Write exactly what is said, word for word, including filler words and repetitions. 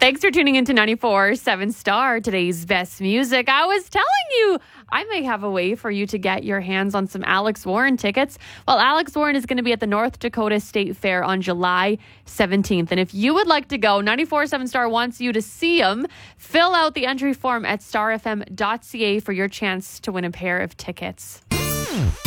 Thanks for tuning into ninety-four seven Star, today's best music. I was telling you, I may have a way for you to get your hands on some Alex Warren tickets. Well, Alex Warren is going to be at the North Dakota State Fair on July seventeenth. And if you would like to go, ninety-four seven Star wants you to see him. Fill out the entry form at star f m dot c a for your chance to win a pair of tickets.